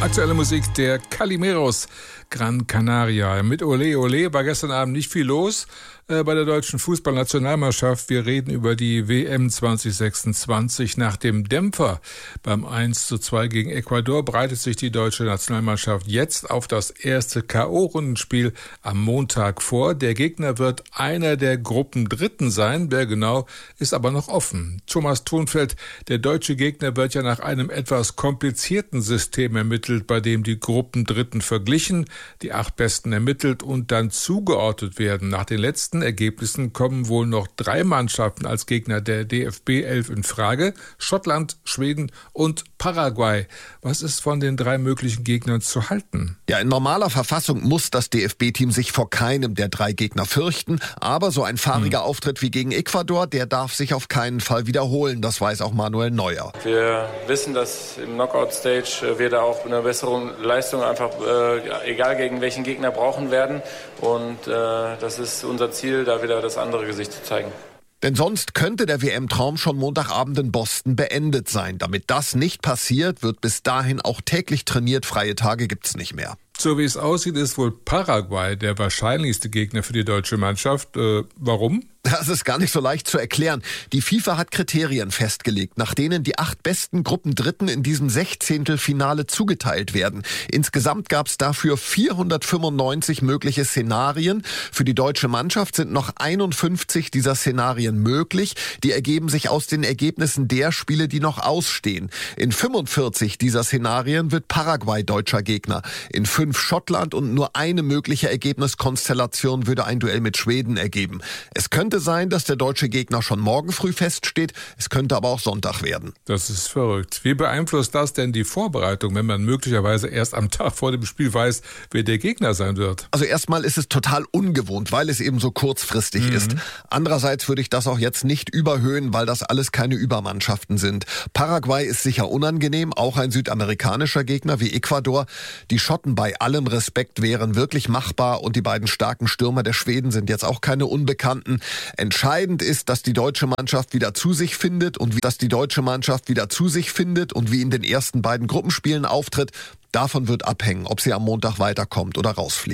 Aktuelle Musik der Calimeros, Gran Canaria. Mit Ole Ole war gestern Abend nicht viel los bei der deutschen Fußballnationalmannschaft. Wir reden über die WM 2026. Nach dem Dämpfer beim 1:2 gegen Ecuador breitet sich die deutsche Nationalmannschaft jetzt auf das erste K.O.-Rundenspiel am Montag vor. Der Gegner wird einer der Gruppendritten sein. Wer genau, ist aber noch offen. Thomas Thonfeld, der deutsche Gegner wird ja nach einem etwas komplizierten System ermittelt, bei dem die Gruppendritten verglichen, die 8 Besten ermittelt und dann zugeordnet werden. Nach den letzten Ergebnissen kommen wohl noch 3 Mannschaften als Gegner der DFB 11 in Frage: Schottland, Schweden und Paraguay. Was ist von den 3 möglichen Gegnern zu halten? Ja, in normaler Verfassung muss das DFB-Team sich vor keinem der 3 Gegner fürchten. Aber so ein fahriger Auftritt wie gegen Ecuador, der darf sich auf keinen Fall wiederholen. Das weiß auch Manuel Neuer. Wir wissen, dass im Knockout-Stage wir da auch eine bessere Leistung einfach, egal gegen welchen Gegner, brauchen werden. Und das ist unser Ziel, da wieder das andere Gesicht zu zeigen. Denn sonst könnte der WM-Traum schon Montagabend in Boston beendet sein. Damit das nicht passiert, wird bis dahin auch täglich trainiert. Freie Tage gibt's nicht mehr. So wie es aussieht, ist wohl Paraguay der wahrscheinlichste Gegner für die deutsche Mannschaft. Warum? Das ist gar nicht so leicht zu erklären. Die FIFA hat Kriterien festgelegt, nach denen die 8 besten Gruppendritten in diesem 16. zugeteilt werden. Insgesamt gab es dafür 495 mögliche Szenarien. Für die deutsche Mannschaft sind noch 51 dieser Szenarien möglich. Die ergeben sich aus den Ergebnissen der Spiele, die noch ausstehen. In 45 dieser Szenarien wird Paraguay deutscher Gegner. In 5 Schottland und nur eine mögliche Ergebniskonstellation würde ein Duell mit Schweden ergeben. Es könnte sein, dass der deutsche Gegner schon morgen früh feststeht. Es könnte aber auch Sonntag werden. Das ist verrückt. Wie beeinflusst das denn die Vorbereitung, wenn man möglicherweise erst am Tag vor dem Spiel weiß, wer der Gegner sein wird? Also erstmal ist es total ungewohnt, weil es eben so kurzfristig ist. Andererseits würde ich das auch jetzt nicht überhöhen, weil das alles keine Übermannschaften sind. Paraguay ist sicher unangenehm, auch ein südamerikanischer Gegner wie Ecuador. Die Schotten bei allem Respekt wären wirklich machbar und die beiden starken Stürmer der Schweden sind jetzt auch keine Unbekannten. Entscheidend ist, dass die deutsche Mannschaft wieder zu sich findet und wie in den ersten beiden Gruppenspielen auftritt. Davon wird abhängen, ob sie am Montag weiterkommt oder rausfliegt.